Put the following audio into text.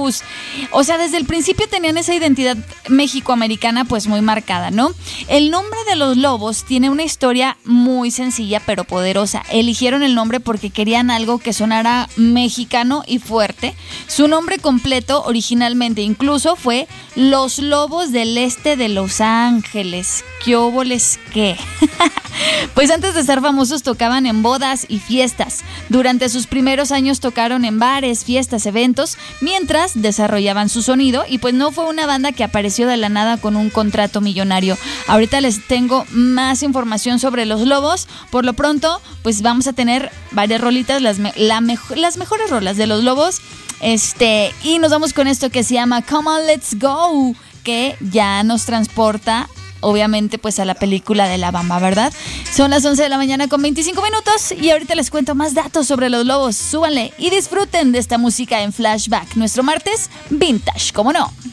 blues. O sea, desde el principio tenían esa identidad mexicoamericana pues muy marcada, ¿no? El nombre de los Lobos tiene una historia muy sencilla pero poderosa. Eligieron el nombre porque querían algo que sonara mexicano y fuerte. Su nombre completo originalmente incluso fue Los Lobos del Este de Los Ángeles. ¿Qué óboles qué? Pues antes de ser famosos tocaban en bodas y fiestas. Durante sus primeros años tocaron en bares, fiestas, eventos, mientras desarrollaban su sonido, y pues no fue una banda que apareció de la nada con un contrato millonario. Ahorita les tengo más información sobre los Lobos. Por lo pronto, pues vamos a tener varias rolitas, las mejores rolas de los Lobos. Y nos vamos con esto que se llama Come On Let's Go, que ya nos transporta obviamente pues a la película de La Bamba, ¿verdad? Son las 11 de la mañana con 25 minutos y ahorita les cuento más datos sobre los Lobos. Súbanle y disfruten de esta música en Flashback, nuestro martes vintage, ¿cómo no?